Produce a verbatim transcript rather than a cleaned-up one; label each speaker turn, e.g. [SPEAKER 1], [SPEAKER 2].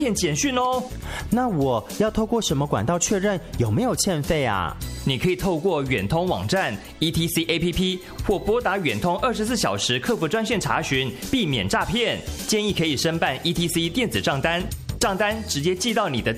[SPEAKER 1] 骗简讯哦。
[SPEAKER 2] 那我要透过什么管道确认有没有欠费啊？
[SPEAKER 1] 你可以透过远通网站、E T C A P P 或拨打远通二十四小时客服专线查询，避免诈骗。建议可以申办 E T C 电子账单，账单直接寄到你的